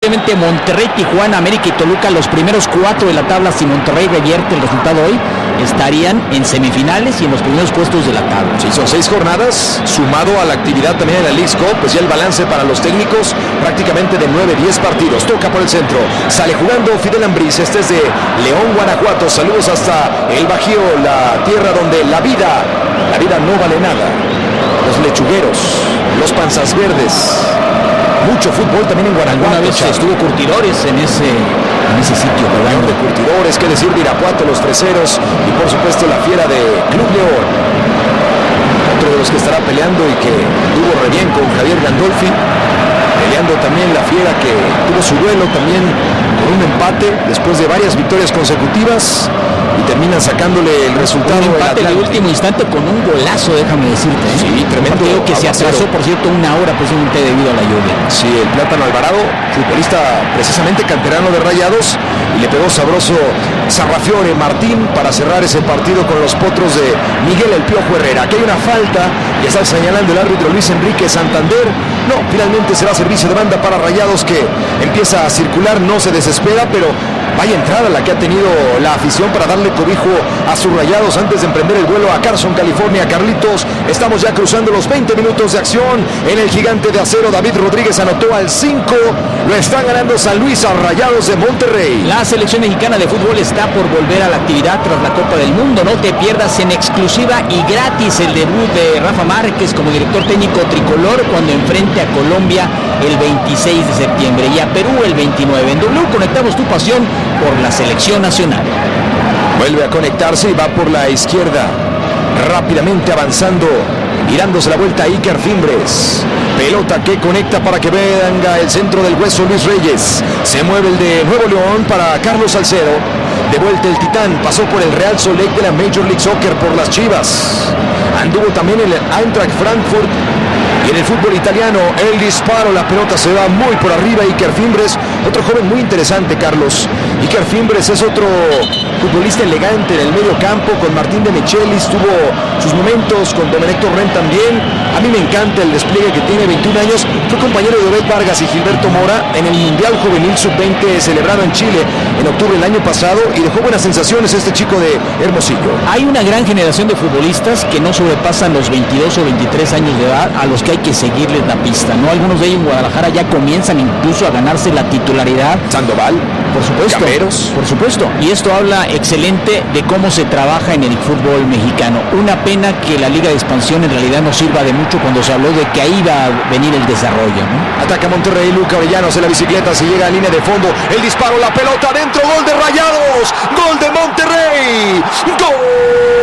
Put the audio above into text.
evidentemente Monterrey, Tijuana, América y Toluca, los primeros 4 de la tabla, si Monterrey revierte el resultado hoy, estarían en semifinales y en los primeros puestos de la tabla. Sí, son 6 jornadas, sumado a la actividad también en la Leagues Cup, pues ya el balance para los técnicos prácticamente de 9-10 partidos. Toca por el centro, sale jugando Fidel Ambriz, este es de León, Guanajuato. Saludos hasta el Bajío, la tierra donde la vida no vale nada. Los lechugueros, los panzas verdes, mucho fútbol también en Guanajuato. Una vez estuvo Curtidores en ese sitio, ¿verdad? De Curtidores, qué decir de Irapuato, los Treseros y por supuesto la fiera de Club León. Otro de los que estará peleando y que tuvo re bien con Javier Gandolfi, peleando también la fiera que tuvo su duelo también con un empate después de varias victorias consecutivas y terminan sacándole el resultado. Un empate de último instante con un golazo, déjame decirte. Sí, tremendo. Creo que se atrasó, por cierto, una hora precisamente debido a la lluvia. Sí, el Plátano Alvarado, futbolista precisamente canterano de Rayados, y le pegó sabroso Sarrafiore Martín para cerrar ese partido con los potros de Miguel El Piojo Herrera. Aquí hay una falta y está señalando el árbitro Luis Enrique Santander. No, finalmente será servicio de banda para Rayados, que empieza a circular, no se desespera, pero vaya entrada la que ha tenido la afición para darle cobijo a sus Rayados antes de emprender el vuelo a Carson, California. Carlitos, estamos ya cruzando los 20 minutos de acción en el Gigante de Acero. David Rodríguez anotó al 5, lo están ganando San Luis a Rayados de Monterrey. La selección mexicana de fútbol está por volver a la actividad tras la Copa del Mundo. No te pierdas en exclusiva y gratis el debut de Rafa Márquez como director técnico tricolor cuando enfrente a Colombia el 26 de septiembre y a Perú el 29. En W conectamos tu pasión por la selección nacional. Vuelve a conectarse y va por la izquierda, rápidamente avanzando, mirándose la vuelta a Iker Fimbres. Pelota que conecta para que venga el centro del hueso Luis Reyes. Se mueve el de Nuevo León para Carlos Salcedo. De vuelta el Titán, pasó por el Real Salt Lake de la Major League Soccer, por las Chivas. Anduvo también en el Eintracht Frankfurt. Y en el fútbol italiano, el disparo, la pelota se va muy por arriba. Iker Fimbres, otro joven muy interesante, Carlos. Iker Fimbres es otro futbolista elegante en el medio campo. Con Martín de Michelis tuvo sus momentos, con Domenech Torrent también. A mí me encanta el despliegue que tiene, 21 años. Fue compañero de Obed Vargas y Gilberto Mora en el Mundial Juvenil Sub-20 celebrado en Chile en octubre del año pasado, y dejó buenas sensaciones este chico de Hermosillo. Hay una gran generación de futbolistas que no sobrepasan los 22 o 23 años de edad, a los que hay que seguirles la pista, ¿no? Algunos de ellos en Guadalajara ya comienzan incluso a ganarse la titularidad. Sandoval, por supuesto, Cameros, por supuesto, y esto habla excelente de cómo se trabaja en el fútbol mexicano. Una pena que la Liga de Expansión en realidad no sirva de mucho cuando se habló de que ahí va a venir el desarrollo, ¿no? Ataca Monterrey, Luca Avellanos en la bicicleta, se llega a línea de fondo, el disparo, la pelota adentro, gol de Rayados, gol de Monterrey, gol.